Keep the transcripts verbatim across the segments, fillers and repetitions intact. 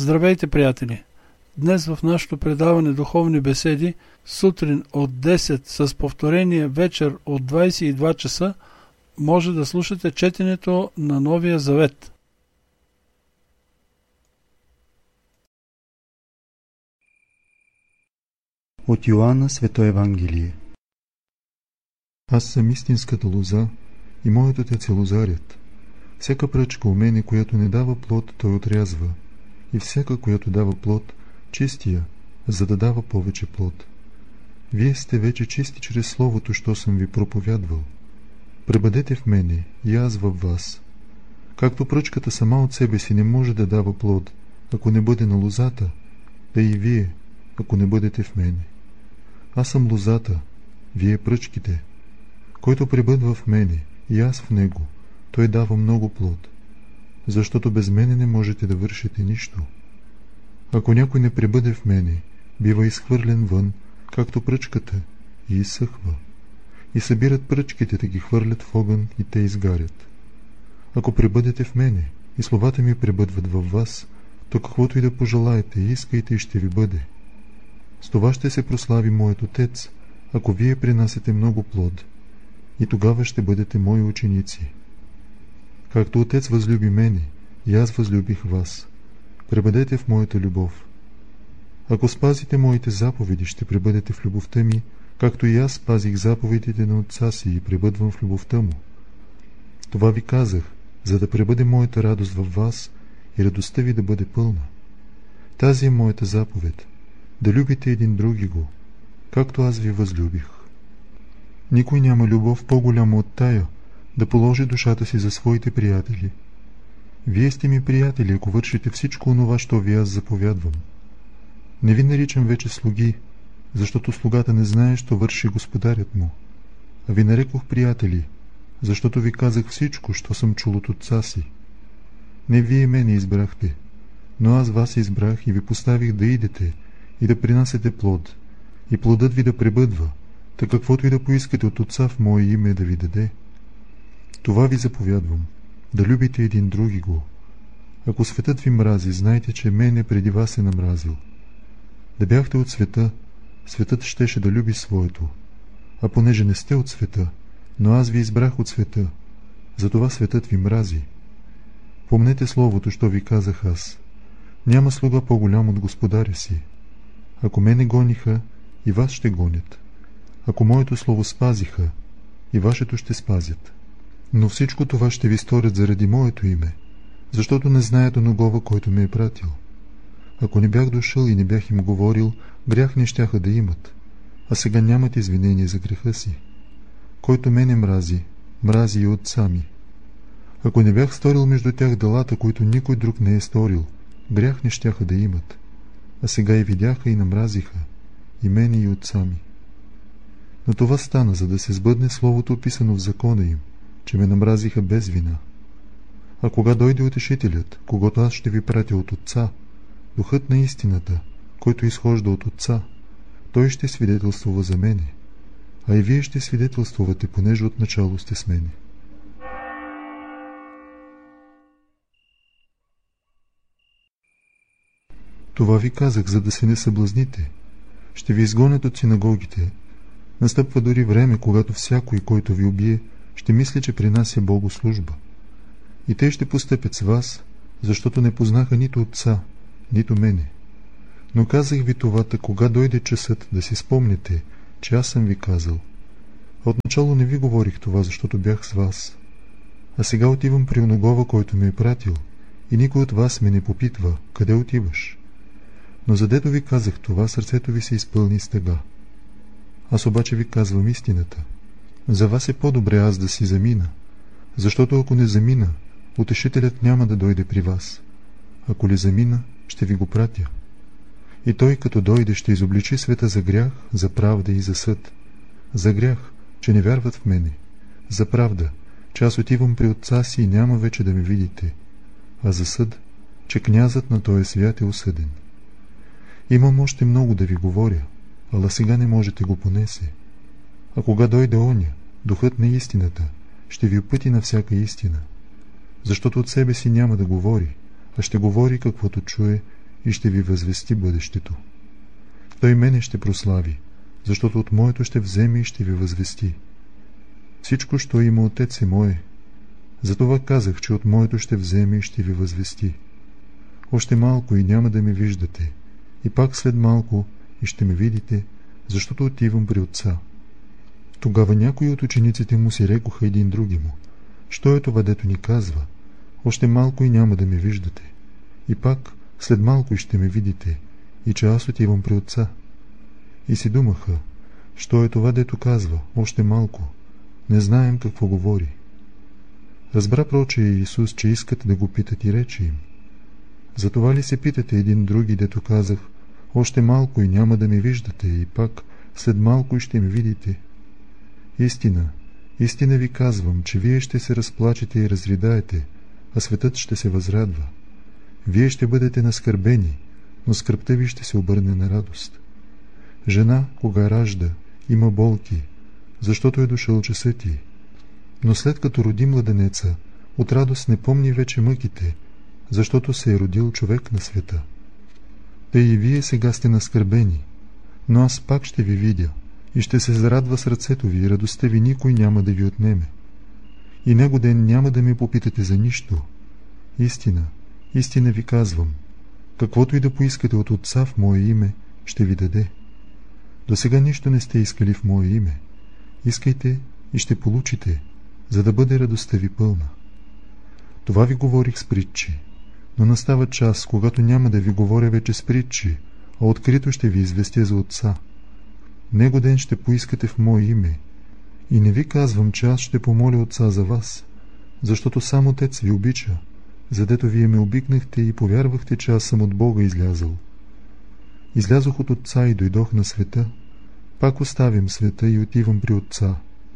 Здравейте, приятели! Днес в нашето предаване Духовни беседи, сутрин от десет с повторение вечер от двадесет и два часа, може да слушате четенето на Новия Завет. От Йоанна Свето Евангелие. Аз съм истинската лоза и моят отец е лозарят. Всяка пръчка у мене, която не дава плод, той отрязва, и всяка, която дава плод, чисти я, за да дава повече плод. Вие сте вече чисти чрез Словото, що съм ви проповядвал. Пребъдете в мене и аз във вас. Както пръчката сама от себе си не може да дава плод, ако не бъде на лозата, да и вие, ако не бъдете в мене. Аз съм лозата, вие пръчките. Който пребъдва в мене и аз в него, той дава много плод, защото без мене не можете да вършите нищо. Ако някой не пребъде в мене, бива изхвърлен вън, както пръчката, и изсъхва. И събират пръчките да ги хвърлят в огън и те изгарят. Ако пребъдете в мене и словата ми пребъдват във вас, то каквото и да пожелаете, искайте и ще ви бъде. С това ще се прослави моят Отец, ако вие принасяте много плод, и тогава ще бъдете мои ученици. Както Отец възлюби мене, и аз възлюбих вас. Пребъдете в моята любов. Ако спазите моите заповеди, ще пребъдете в любовта ми, както и аз спазих заповедите на Отца си и пребъдвам в любовта му. Това ви казах, за да пребъде моята радост във вас и радостта ви да бъде пълна. Тази е моята заповед, да любите един други го, както аз ви възлюбих. Никой няма любов по-голяма от тая, да положи душата си за своите приятели. Вие сте ми приятели, ако вършите всичко онова, що ви аз заповядвам. Не ви наричам вече слуги, защото слугата не знае, що върши господарят му, а ви нарекох приятели, защото ви казах всичко, що съм чул от Отца си. Не вие мене избрахте, но аз вас избрах и ви поставих да идете и да принасяте плод, и плодът ви да пребъдва, така каквото и да поискате от Отца в мое име да ви даде. Това ви заповядвам, да любите един други го. Ако светът ви мрази, знайте, че мене преди вас е намразил. Да бяхте от света, светът щеше да люби своето, а понеже не сте от света, но аз ви избрах от света, затова светът ви мрази. Помнете словото, що ви казах аз. Няма слуга по-голям от господаря си. Ако мене гониха, и вас ще гонят. Ако моето слово спазиха, и вашето ще спазят. Но всичко това ще ви сторят заради моето име, защото не знаят оногова, който ме е пратил. Ако не бях дошъл и не бях им говорил, грях не щяха да имат, а сега нямат извинение за греха си. Който мене мрази, мрази и Отца ми. Ако не бях сторил между тях делата, които никой друг не е сторил, грях не щяха да имат, а сега и видяха и намразиха, и мене и Отца ми. Но това стана, за да се сбъдне словото, описано в закона им, че ме намразиха без вина. А кога дойде Утешителят, когото аз ще ви пратя от Отца, Духът на истината, който изхожда от Отца, той ще свидетелствува за мене, а и вие ще свидетелствувате, понеже отначало сте с мене. Това ви казах, за да се не съблазните. Ще ви изгонят от синагогите. Настъпва дори време, когато всякой, който ви убие, ще мисли, че принася богослужба. И те ще постъпят с вас, защото не познаха нито Отца, нито мене. Но казах ви това, кога дойде часът, да си спомните, че аз съм ви казал. А отначало не ви говорих това, защото бях с вас. А сега отивам при оногова, който ме е пратил, и никой от вас ме не попитва, къде отиваш. Но задето ви казах това, сърцето ви се изпълни с тъга. Аз обаче ви казвам истината. За вас е по-добре аз да си замина, защото ако не замина, Утешителят няма да дойде при вас. Ако ли замина, ще ви го пратя. И той, като дойде, ще изобличи света за грях, за правда и за съд. За грях, че не вярват в мене. За правда, че аз отивам при Отца си и няма вече да ме видите. А за съд, че князът на този свят е осъден. Имам още много да ви говоря, ала сега не можете го понесе. А кога дойде оня, Духът на истината, ще ви опъти на всяка истина. Защото от себе си няма да говори, а ще говори каквото чуе и ще ви възвести бъдещето. Той мене ще прослави, защото от моето ще вземе и ще ви възвести. Всичко, що има Отец, е мое. Затова казах, че от моето ще вземе и ще ви възвести. Още малко и няма да ме виждате, и пак след малко и ще ме видите, защото отивам при Отца. Тогава някои от учениците му си рекоха един други му: що е това, дето ни казва? Още малко и няма да ме виждате, и пак след малко и ще ме видите, и че аз отивам при Отца. И си думаха: що е това, дето казва? Още малко. Не знаем какво говори. Разбра прочее Исус, че искат да го питат, и рече им: затова ли се питате един други, дето казах: още малко и няма да ме виждате, и пак след малко и ще ме видите? Истина, истина ви казвам, че вие ще се разплачете и разридаете, а светът ще се възрадва. Вие ще бъдете наскърбени, но скръбта ви ще се обърне на радост. Жена, кога ражда, има болки, защото е дошъл часът ти. Но след като роди младенеца, от радост не помни вече мъките, защото се е родил човек на света. Тъй и вие сега сте наскърбени, но аз пак ще ви видя и ще се зарадва сърцето ви, и радостта ви никой няма да ви отнеме. И него ден няма да ме попитате за нищо. Истина, истина ви казвам, каквото и да поискате от Отца в мое име, ще ви даде. До сега нищо не сте искали в мое име. Искайте и ще получите, за да бъде радостта ви пълна. Това ви говорих с притчи, но настава час, когато няма да ви говоря вече с притчи, а открито ще ви известя за Отца. Него ден ще поискате в мое име, и не ви казвам, че аз ще помоля Отца за вас, защото сам Отец ви обича, задето вие ме обикнахте и повярвахте, че аз съм от Бога излязъл. Излязох от Отца и дойдох на света, пак оставям света и отивам при Отца.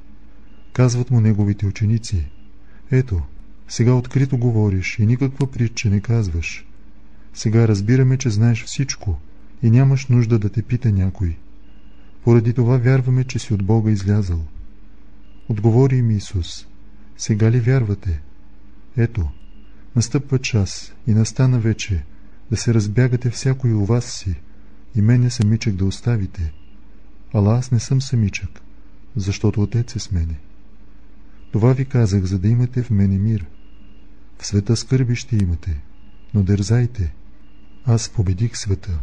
Казват му неговите ученици: ето, сега открито говориш и никаква притча не казваш. Сега разбираме, че знаеш всичко и нямаш нужда да те пита някой. Поради това вярваме, че си от Бога излязъл. Отговори им Исус: сега ли вярвате? Ето, настъпва час и настана вече да се разбягате всякой у вас си и мене самичък да оставите. Ала аз не съм самичък, защото Отец е с мене. Това ви казах, за да имате в мене мир. В света скърби ще имате, но дързайте, аз победих света.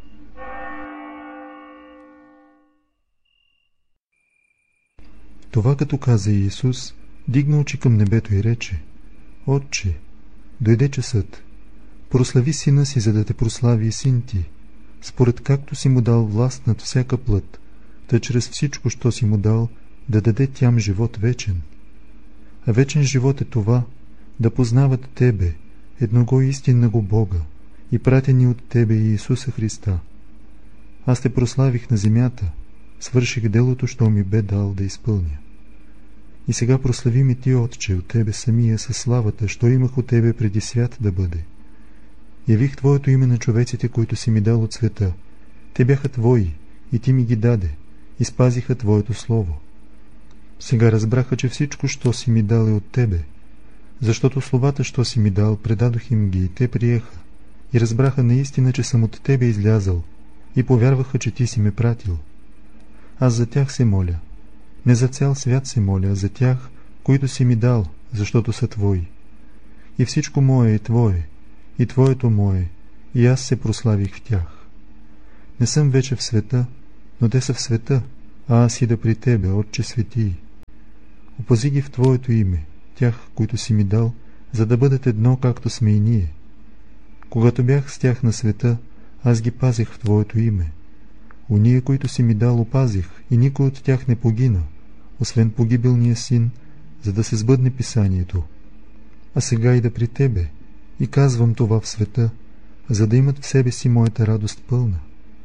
Това като каза Иисус, дигна очи към небето и рече: Отче, дойде часът. Прослави сина си, за да те прослави и син ти, според както си му дал власт над всяка плът, та чрез всичко, що си му дал, да даде тям живот вечен. А вечен живот е това, да познават Тебе, едного истинного Бога, и пратени от Тебе и Исуса Христа. Аз те прославих на земята, свърших делото, що ми бе дал да изпълня. И сега прослави ми Ти, Отче, от Тебе самия със славата, що имах от Тебе преди свят да бъде. Явих Твоето име на човеците, които си ми дал от света. Те бяха Твои, и Ти ми ги даде, и спазиха Твоето слово. Сега разбраха, че всичко, що си ми дал, е от Тебе, защото словата, що си ми дал, предадох им ги, и те приеха, и разбраха наистина, че съм от Тебе излязъл, и повярваха, че Ти си ме пратил. Аз за тях се моля. Не за цял свят се моля, а за тях, които си ми дал, защото са Твои. И всичко мое е Твое, и Твоето мое, и аз се прославих в тях. Не съм вече в света, но те са в света, а аз ида при Тебе, Отче Светий. Опази ги в Твоето име, тях, които си ми дал, за да бъдат едно, както сме и ние. Когато бях с тях на света, аз ги пазих в Твоето име. Уния, които си ми дал, опазих, и никой от тях не погина, освен погибелния син, за да се сбъдне писанието. А сега ида при Тебе, и казвам това в света, за да имат в себе си моята радост пълна.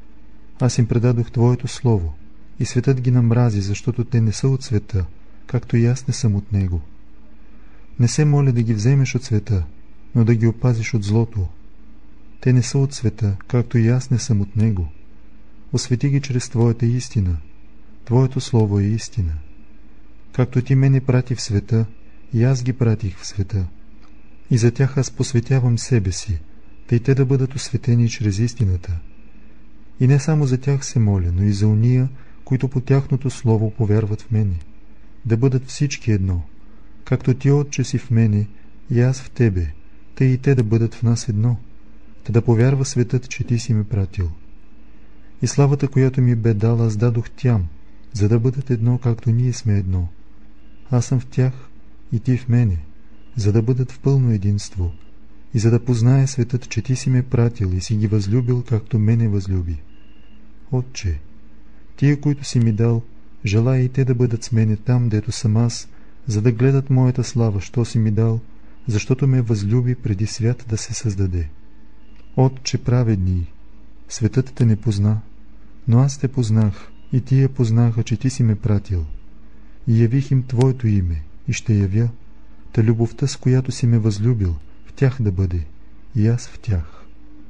Аз им предадох Твоето слово, и светът ги намрази, защото те не са от света, както и аз не съм от него. Не се моля да ги вземеш от света, но да ги опазиш от злото. Те не са от света, както и аз не съм от него. Освети ги чрез Твоята истина. Твоето слово е истина. Както Ти мене прати в света, и аз ги пратих в света. И за тях аз посветявам себе си, тъй те да бъдат осветени чрез истината. И не само за тях се моля, но и за уния, които по тяхното слово повярват в мене, да бъдат всички едно, както ти, Отче, си в мене и аз в тебе, тъй и те да бъдат в нас едно, та да повярва светът, че ти си ме пратил. И славата, която ми бе дала, аз дадох тям, за да бъдат едно, както ние сме едно. Аз съм в тях и ти в мене, за да бъдат в пълно единство, и за да познае светът, че ти си ме пратил и си ги възлюбил, както мене възлюби. Отче, тия, които си ми дал, желая и те да бъдат с мене там, дето съм аз, за да гледат моята слава, що си ми дал, защото ме възлюби преди свят да се създаде. Отче праведни, светът те не позна, но аз те познах, и тия познаха, че ти си ме пратил. И явих им Твоето име, и ще явя, та любовта, с която си ме възлюбил, в тях да бъде, и аз в тях.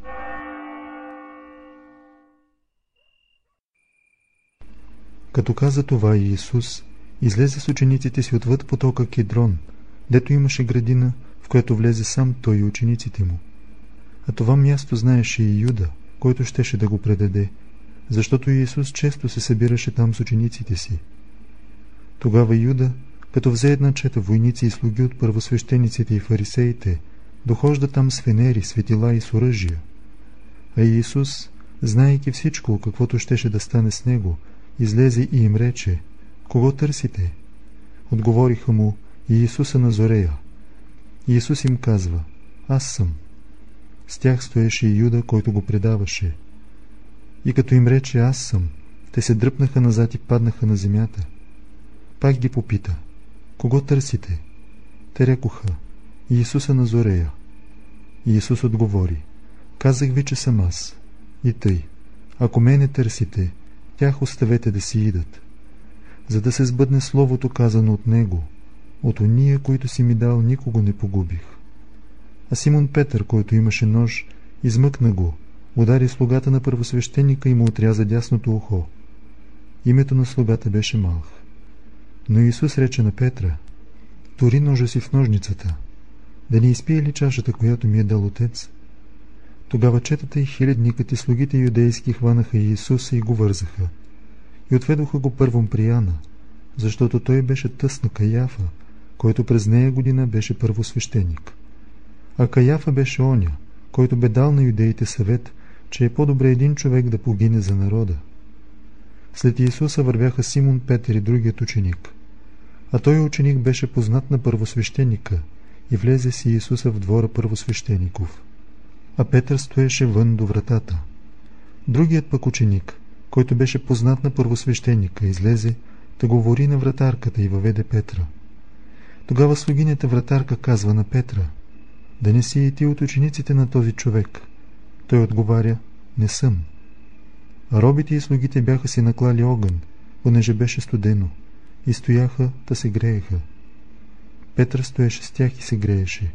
Като каза това, Иисус излезе с учениците си отвъд потока Кедрон, дето имаше градина, в която влезе сам той и учениците му. А това място знаеше и Юда, който щеше да го предаде, защото Иисус често се събираше там с учениците си. Тогава Юда, като взе една чета войници и слуги от първосвещениците и фарисеите, дохожда там с фенери, светила и с оръжия. А Иисус, знаейки всичко, каквото щеше да стане с него, излезе и им рече: кого търсите? Отговориха му: Иисуса Назорея. Иисус им казва: аз съм. С тях стоеше и Юда, който го предаваше. И като им рече: аз съм, те се дръпнаха назад и паднаха на земята. Пак ги попита: кого търсите? Те рекоха: Иисуса Назорея. Иисус отговори: казах ви, че съм аз. И тъй, ако мене търсите, тях оставете да си идат. За да се сбъдне словото, казано от него: от ония, които си ми дал, никого не погубих. А Симон Петър, който имаше нож, измъкна го, удари слугата на първосвещеника и му отряза дясното ухо. Името на слугата беше Малх. Но Исус рече на Петра: тури ножа си в ножницата. Да не изпие ли чашата, която ми е дал Отец? Тогава четата и хилядникът и слугите юдейски хванаха Иисуса и го вързаха. И отведоха го първом при Яна, защото той беше тъс на Каяфа, който през нея година беше първосвещеник. А Каяфа беше оня, който бе дал на юдеите съвет, че е по-добре един човек да погине за народа. След Иисуса вървяха Симон Петър и другият ученик. А той ученик беше познат на първосвещеника и влезе си Иисуса в двора първосвещеников. А Петър стоеше вън до вратата. Другият пък ученик, който беше познат на първосвещеника, излезе, да говори на вратарката и въведе Петра. Тогава слугинята вратарка казва на Петра: да не си и ти от учениците на този човек. Той отговаря: не съм. А робите и слугите бяха си наклали огън, понеже беше студено, и стояха, да се грееха. Петър стоеше с тях и се грееше.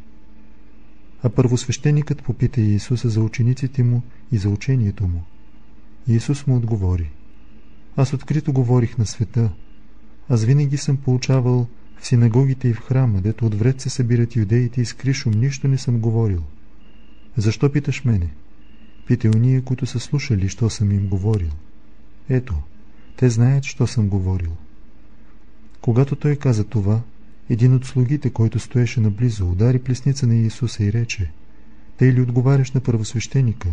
А първосвещеникът попита Иисуса за учениците му и за учението му. Иисус му отговори: аз открито говорих на света. Аз винаги съм получавал в синагогите и в храма, дето отвред се събират юдеите, и с кришом нищо не съм говорил. Защо питаш мене? Питай уния, които са слушали, що съм им говорил. Ето, те знаят, що съм говорил. Когато той каза това, един от слугите, който стоеше наблизо, удари плесница на Иисуса и рече: тъй ли отговаряш на първосвещеника?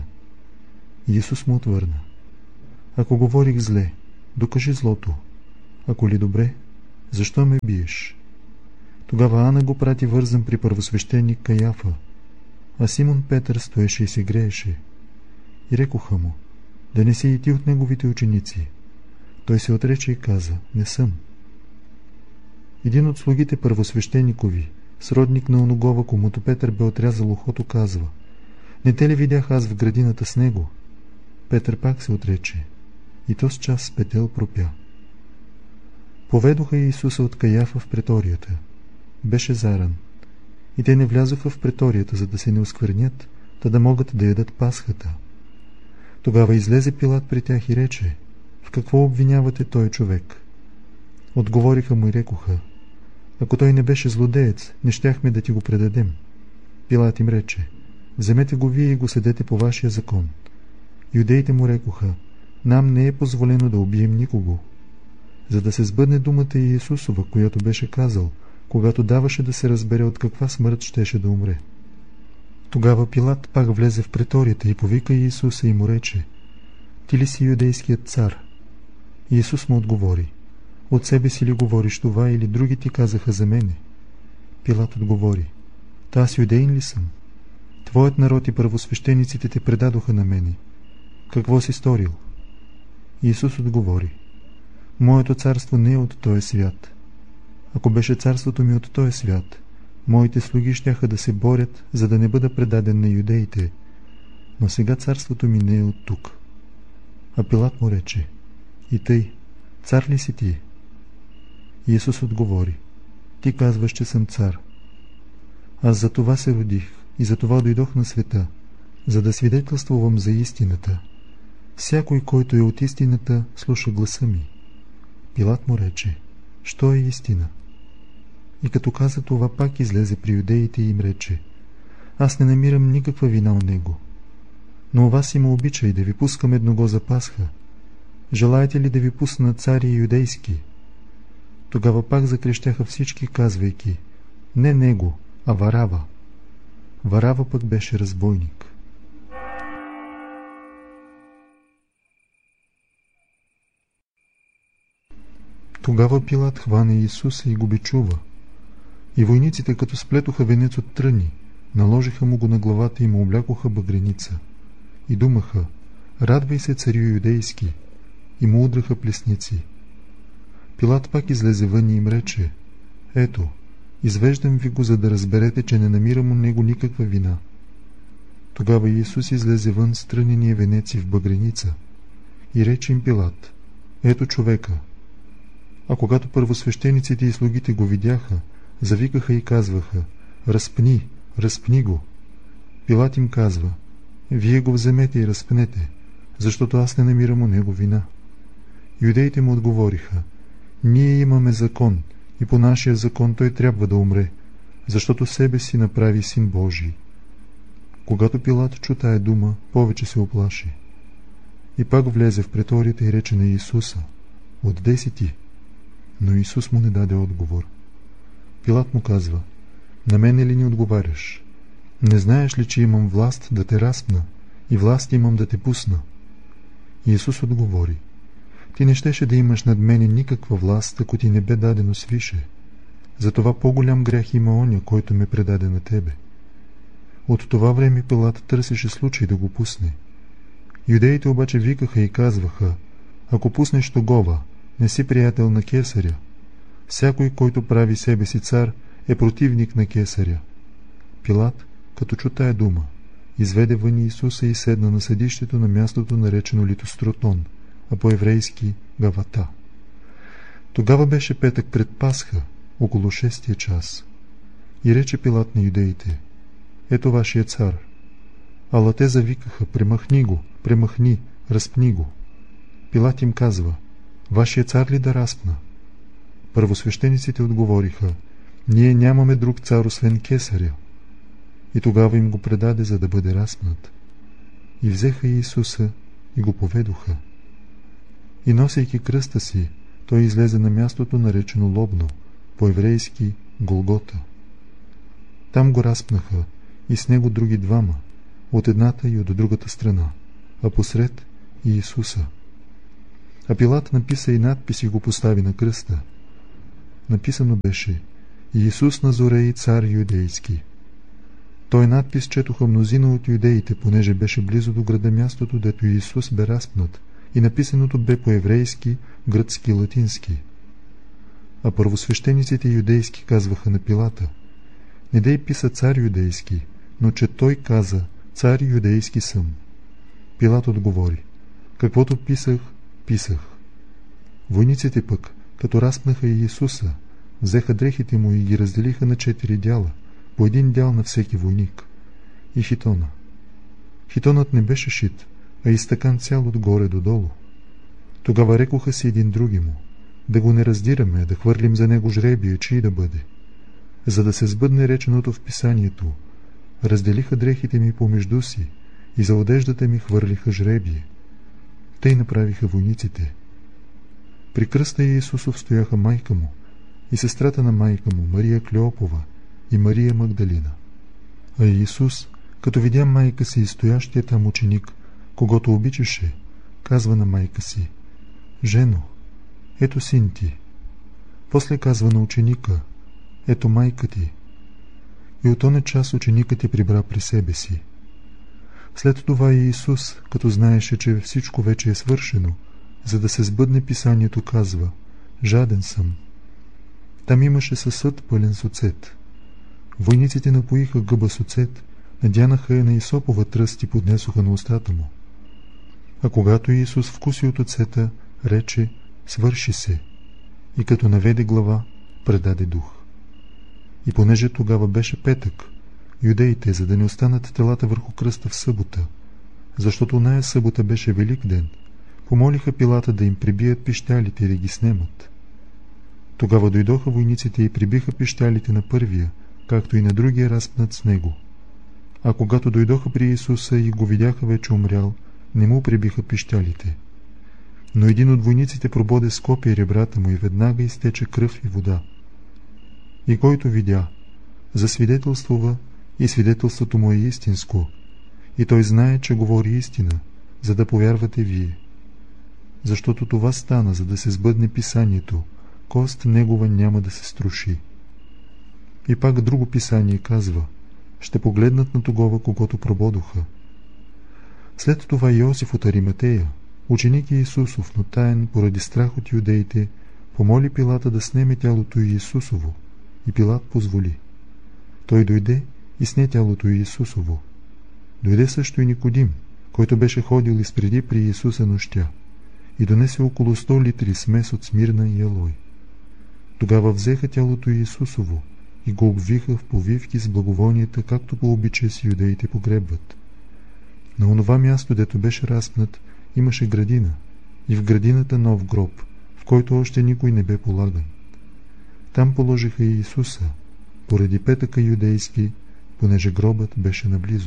Иисус му отвърна: ако говорих зле, докажи злото. Ако ли добре, защо ме биеш? Тогава Ана го прати вързан при първосвещеник Каяфа, а Симон Петър стоеше и се грееше. И рекоха му: да не си и ти от неговите ученици. Той се отрече и каза: не съм. Един от слугите първосвещеникови, сродник на оногова, комуто Петър бе отрязал ухото, казва: не те ли видях аз в градината с него? Петър пак се отрече, и то с час с петел пропя. Поведоха Иисуса от Каяфа в преторията. Беше заран. И те не влязоха в преторията, за да се не осквернят, та да могат да ядат Пасхата. Тогава излезе Пилат при тях и рече: в какво обвинявате той човек? Отговориха му и рекоха: ако той не беше злодеец, не щяхме да ти го предадем. Пилат им рече: вземете го вие и го съдете по вашия закон. Юдеите му рекоха: нам не е позволено да убием никого. За да се сбъдне думата Иисусова, която беше казал, когато даваше да се разбере от каква смърт щеше да умре. Тогава Пилат пак влезе в преторията и повика Иисуса и му рече: ти ли си юдейският цар? Иисус му отговори: от себе си ли говориш това, или други ти казаха за мене? Пилат отговори: та аз юдеин ли съм? Твоят народ и първосвещениците те предадоха на мене. Какво си сторил? Иисус отговори: моето царство не е от този свят. Ако беше царството ми от този свят, моите слуги щяха да се борят, за да не бъда предаден на юдеите, но сега царството ми не е от тук. А Пилат му рече: и тъй, цар ли си ти? Иисус отговори: ти казваш, че съм цар. Аз за това се родих и за това дойдох на света, за да свидетелствувам за истината. Всякой, който е от истината, слуша гласа ми. Пилат му рече: що е истина? И като каза това, пак излезе при юдеите и им рече: аз не намирам никаква вина у него. Но у вас има обичай да ви пускам едного за Пасха. Желаете ли да ви пусна цари юдейски? Тогава пак закрещяха всички, казвайки: не него, а Варава. Варава пък беше разбойник. Тогава Пилат хвана Иисуса и го бичува. И войниците, като сплетоха венец от тръни, наложиха му го на главата и му облякоха багреница. И думаха: радвай се, царю юдейски, и му удраха плесници. Пилат пак излезе вън и им рече: ето, извеждам ви го, за да разберете, че не намирам у него никаква вина. Тогава Иисус излезе вън с трънения венец и в багреница. И рече им Пилат: ето човека. А когато първосвещениците и слугите го видяха, завикаха и казваха: разпни, разпни го. Пилат им казва: вие го вземете и разпнете, защото аз не намирам у него вина. Юдеите му отговориха: ние имаме закон и по нашия закон той трябва да умре, защото себе си направи син Божий. Когато Пилат чу тая дума, повече се оплаши. И пак влезе в преторията и рече на Иисуса: отде си ти? Но Исус му не даде отговор. Пилат му казва: на мене ли ни отговаряш? Не знаеш ли, че имам власт да те разпна и власт имам да те пусна? Иисус отговори: ти не щеше да имаш над мене никаква власт, ако ти не бе дадено свише. Затова по-голям грях има оня, който ме предаде на тебе. От това време Пилат търсеше случай да го пусне. Юдеите обаче викаха и казваха: ако пуснеш тогова, не си приятел на кесаря. Всякой, който прави себе си цар, е противник на кесаря. Пилат, като чу тая дума, изведе вън Иисуса и седна на съдището на мястото, наречено Литостротон, а по-еврейски Гавата. Тогава беше петък пред Пасха, около шестия час. И рече Пилат на юдеите: ето вашия цар. Ала те завикаха: премахни го, премахни, разпни го. Пилат им казва: вашия цар ли да разпна? Първосвещениците отговориха: ние нямаме друг цар освен кесаря. И тогава им го предаде, за да бъде разпнат. И взеха Иисуса и го поведоха. И носейки кръста си, той излезе на мястото, наречено Лобно, по-еврейски Голгота. Там го разпнаха и с него други двама, от едната и от другата страна, а посред Иисуса. А Пилат написа и надпис и го постави на кръста. Написано беше: Иисус Назорей, цар юдейски. Той надпис четоха мнозина от юдеите, понеже беше близо до града мястото, дето Иисус бе разпнат, и написаното бе по-еврейски, гръцки и латински. А първосвещениците юдейски казваха на Пилата: не дей писа цар юдейски, но че той каза: цар юдейски съм. Пилат отговори: каквото писах, писах. Войниците пък, като разпнаха Иисуса, взеха дрехите му и ги разделиха на четири дяла, по един дял на всеки войник, и хитона. Хитонът не беше шит, а изтъкан цял отгоре до долу. Тогава рекоха си един други му: да го не раздираме, да хвърлим за него жребие, чий да бъде, за да се сбъдне реченото в писанието: разделиха дрехите ми помежду си и за одеждата ми хвърлиха жребие. Тъй направиха войниците. При кръста Иисусов стояха майка му и сестрата на майка му, Мария Клеопова и Мария Магдалина. А Иисус, като видя майка си и стоящия там ученик, когото обичаше, казва на майка си: „Жено, ето син ти“. После казва на ученика: „Ето майка ти“. И от оня час ученикът я прибра при себе си. След това Иисус, като знаеше, че всичко вече е свършено, за да се сбъдне писанието, казва: „Жаден съм“. Там имаше съсъд пълен с оцет. Войниците напоиха гъба с оцет, надянаха я на исопова тръст и поднесоха на устата му. А когато Иисус вкуси от оцета, рече: „Свърши се“, и като наведе глава, предаде дух. И понеже тогава беше петък, юдеите, за да не останат телата върху кръста в събота, защото оная събота беше велик ден, помолиха Пилата да им прибият пищалите и да ги снемат. Тогава дойдоха войниците и прибиха пищалите на първия, както и на другия разпнат с него. А когато дойдоха при Исуса и го видяха вече умрял, не му прибиха пищалите. Но един от войниците прободе с копие ребрата му и веднага изтече кръв и вода. И който видя, засвидетелствува, и свидетелството му е истинско, и той знае, че говори истина, за да повярвате вие. Защото това стана, за да се сбъдне писанието: „Кост негова няма да се струши“. И пак друго писание казва: „Ще погледнат на тогова, когото прободоха“. След това Йосиф от Ариматея, ученик Иисусов, но таен поради страх от юдеите, помоли Пилата да снеме тялото Иисусово, и Пилат позволи. Той дойде и сне тялото Иисусово. Дойде също и Никодим, който беше ходил изпреди при Иисуса нощя, и донесе около сто литри смес от смирна и алой. Тогава взеха тялото Иисусово и го обвиха в повивки с благовонията, както по обичай си юдеите погребват. На онова място, дето беше разпнат, имаше градина, и в градината нов гроб, в който още никой не бе полаган. Там положиха и Исуса, поради петъка юдейски, понеже гробът беше наблизо.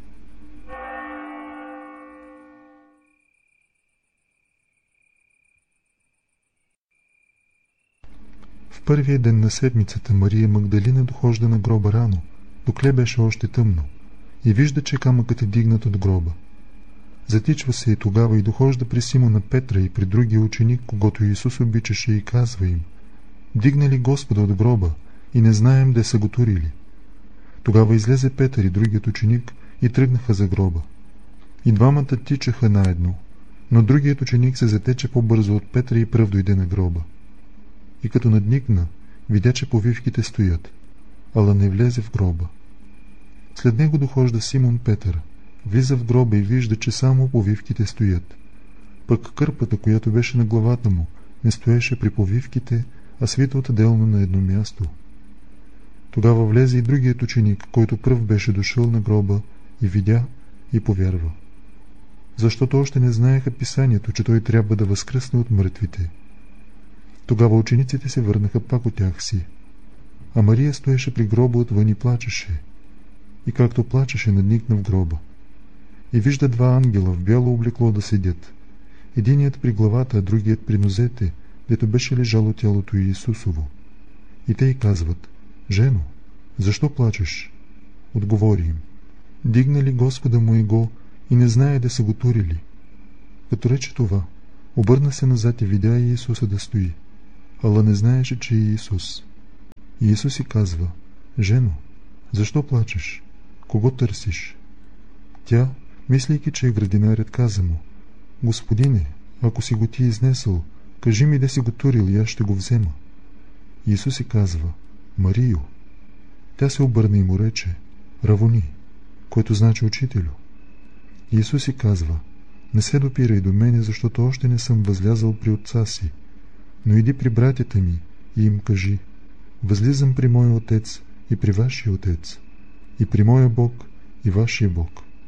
В първия ден на седмицата Мария Магдалина дохожда на гроба рано, докле беше още тъмно, и вижда, че камъкът е дигнат от гроба. Затичва се и тогава и дохожда при Симона Петра и при другия ученик, когото Исус обичаше, и казва им: „Дигнали Господа от гроба и не знаем де са го турили“. Тогава излезе Петър и другият ученик и тръгнаха за гроба. И двамата тичаха наедно, но другият ученик се затече по-бързо от Петра и пръв дойде на гроба. И като надникна, видя, че повивките стоят, ала не влезе в гроба. След него дохожда Симон Петър, влиза в гроба и вижда, че само повивките стоят. Пък кърпата, която беше на главата му, не стоеше при повивките, а свита отделно на едно място. Тогава влезе и другият ученик, който пръв беше дошъл на гроба, и видя и повярва. Защото още не знаеха писанието, че той трябва да възкръсне от мъртвите. Тогава учениците се върнаха пак от тях си. А Мария стоеше при гроба отвън и плачеше. И както плачеше, надникна в гроба. И вижда два ангела в бяло облекло да седят. Единият при главата, а другият при нозете, дето беше лежало тялото Иисусово. И те й казват: „Жено, защо плачеш?“ Отговори им: „Дигнали Господа моего и не знае да са го турили“. Като рече това, обърна се назад и видя Иисуса да стои, ала не знаеше, че е Иисус. И Иисус й казва: „Жено, защо плачеш? Кого търсиш?“ Тя, мислейки, че е градинарят, каза му: „Господине, ако си го ти изнесъл, кажи ми де си го турил и аз ще го взема“. Иисус й казва: „Марио“. Тя се обърна и му рече: „Равони“, което значи учителю. Иисус й казва: „Не се допирай до мене, защото още не съм възлязал при отца си, но иди при братята ми и им кажи: възлизам при моя отец и при вашия отец, и при моя Бог и вашия Бог“.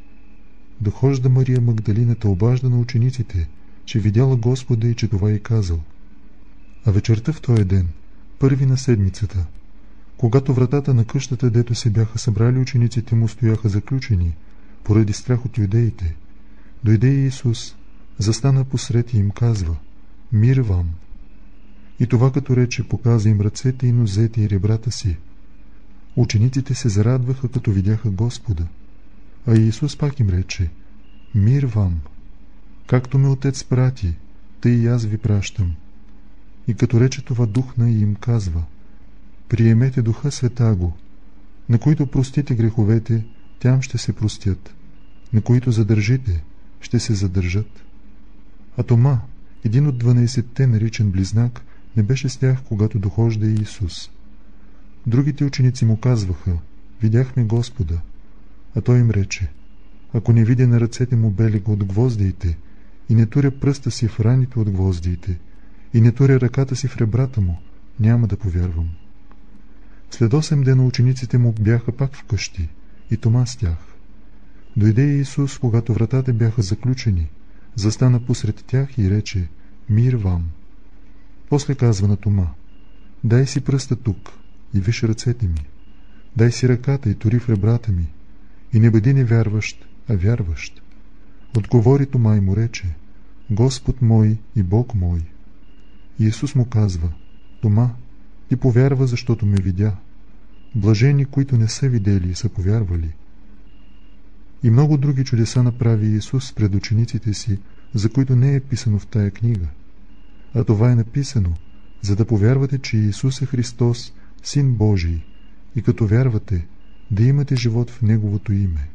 Дохожда Мария Магдалината, обажда на учениците, че видяла Господа и че това й казал. А вечерта в този ден, първи на седмицата, Когато вратата на къщата, дето се бяха събрали учениците му, стояха заключени, поради страх от юдеите, дойде Исус, застана посред и им казва: „Мир вам!“ И това като рече, показа им ръцете и нозете и ребрата си. Учениците се зарадваха, като видяха Господа. А Исус пак им рече: „Мир вам! Както ме Отец прати, тъй и аз ви пращам.“ И като рече това, духна и им казва: „Приемете Духа Святаго. На които простите греховете, тям ще се простят. На които задържите, ще се задържат.“ А Тома, един от дванайсетте, наричан Близнак, не беше с тях, когато дохожда Исус. Другите ученици му казваха: „Видяхме Господа.“ А той им рече: „Ако не видя на ръцете му белега от гвоздиите, и не туря пръста си в раните от гвоздиите, и не туря ръката си в ребрата му, няма да повярвам.“ След осем дена учениците му бяха пак вкъщи, и Тома с тях. Дойде Исус, когато вратата бяха заключени, застана посред тях и рече: „Мир вам!“ После казва на Тома: „Дай си пръста тук и виж ръцете ми. Дай си ръката и тури в ребрата ми. И не бъди невярващ, а вярващ.“ Отговори Тома и му рече: „Господ мой и Бог мой.“ И Исус му казва: „Тома, ти повярва, защото ме видя. Блажени, които не са видели и са повярвали.“ И много други чудеса направи Исус пред учениците си, за които не е писано в тая книга. А това е написано, за да повярвате, че Исус е Христос, Син Божий, и като вярвате, да имате живот в Неговото име.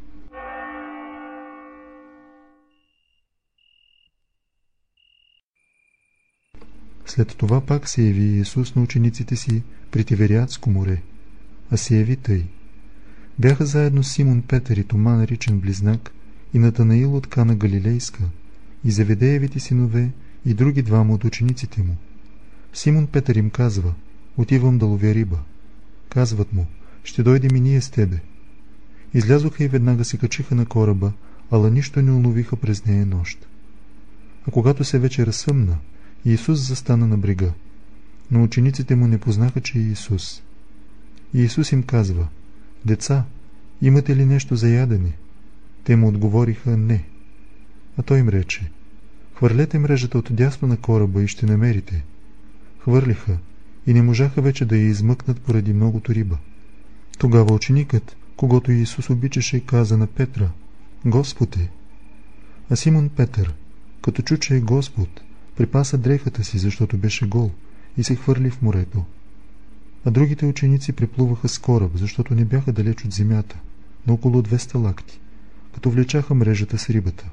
След това пак се яви Исус на учениците си при Тивериадско море, а се яви тъй. Бяха заедно Симон Петър и Тома, наричан Близнак, и Натанаил от Кана Галилейска, и Зеведеевите синове, и други двама от учениците му. Симон Петър им казва: „Отивам да ловя риба.“ Казват му: „Ще дойдем и ние с тебе.“ Излязоха и веднага се качиха на кораба, ала нищо не уловиха през нея нощ. А когато се вече разсъмна, Исус застана на брега, но учениците му не познаха, че е Исус. И Исус им казва: „Деца, имате ли нещо за ядене?“ Те му отговориха: „Не.“ А той им рече: „Хвърлете мрежата отдясно на кораба и ще намерите.“ Хвърлиха и не можаха вече да я измъкнат поради многото риба. Тогава ученикът, когото Исус обичаше, каза на Петра: „Господ е.“ А Симон Петър, като чу, че е Господ, припаса дрехата си, защото беше гол, и се хвърли в морето. А другите ученици приплуваха с кораб, защото не бяха далеч от земята, на около двеста лакти, като влечаха мрежата с рибата.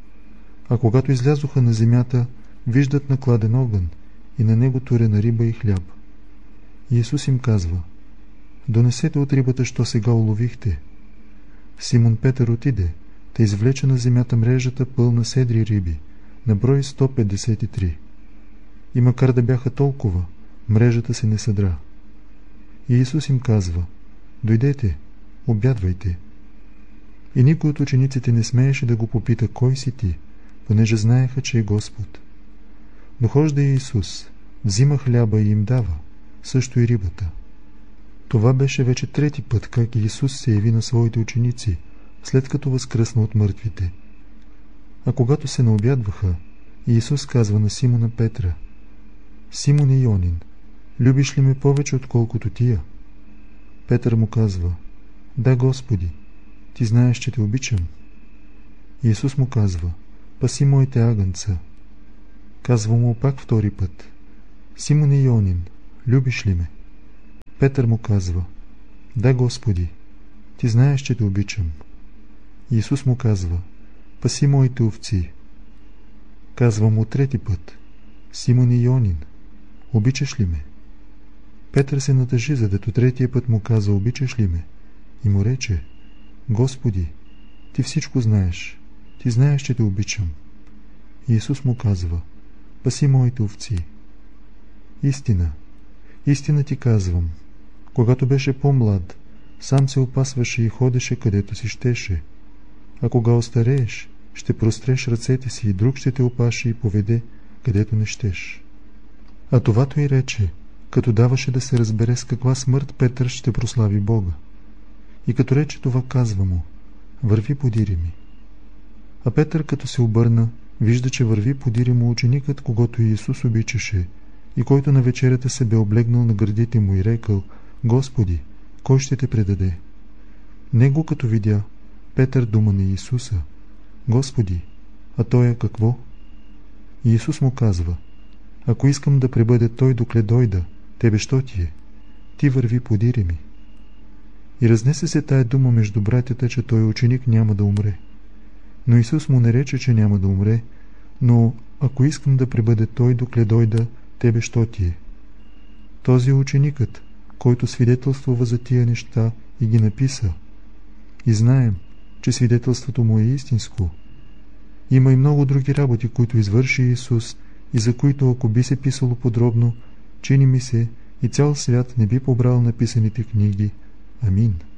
А когато излязоха на земята, виждат накладен огън и на него турена риба и хляб. И Исус им казва: „Донесете от рибата, що сега уловихте.“ Симон Петър отиде, та извлече на земята мрежата пълна с едри риби, на брой сто петдесет и три. И макар да бяха толкова, мрежата се не съдра. И Исус им казва: „Дойдете, обядвайте.“ И никой от учениците не смееше да го попита: „Кой си ти?“, понеже знаеха, че е Господ. Дохожда Исус, взима хляба и им дава, също и рибата. Това беше вече трети път, как Исус се яви на своите ученици, след като възкръсна от мъртвите. А когато се наобядваха, Исус казва на Симона Петра: „Симон Йонин, любиш ли ме повече, отколкото тия?“ Петър му казва: „Да, Господи, ти знаеш, че те обичам.“ Исус му казва: „Паси моите агънца.“ Казва му пак втори път: „Симон Йонин, любиш ли ме?“ Петър му казва: „Да, Господи, ти знаеш, че те обичам.“ Исус му казва: „Паси моите овци.“ Казва му трети път: „Симон Йонин, обичаш ли ме?“ Петър се натъжи, задето третия път му каза: „Обичаш ли ме?“ И му рече: „Господи, ти всичко знаеш, ти знаеш, че те обичам.“ Исус му казва: „Паси моите овци.“ Истина, истина ти казвам, когато беше по-млад, сам се опасваше и ходеше където си щеше, а кога остарееш, ще простреш ръцете си и друг ще те опаши и поведе където не щеш. А това той рече, като даваше да се разбере с каква смърт Петър ще прослави Бога. И като рече това, казва му: върви подири ми. А Петър, като се обърна, вижда, че върви подири му ученикът, когото Иисус обичаше, и който на вечерята се бе облегнал на гърдите му и рекал: Господи, кой ще те предаде? Него като видя, Петър дума на Иисуса: Господи, а той е какво? И Исус му казва: ако искам да пребъде той докле дойда, тебе що ти е? Ти върви подири ми. И разнесе се тая дума между братята, че той ученик няма да умре. Но Исус му не рече, че няма да умре, но ако искам да пребъде той докле дойда, тебе що ти е? Този е ученикът, който свидетелствува за тия неща и ги написа. И знаем, че свидетелството му е истинско. Има и много други работи, които извърши Исус и за които, ако би се писало подробно, чини ми се, и цял свят не би побрал написаните книги. Амин.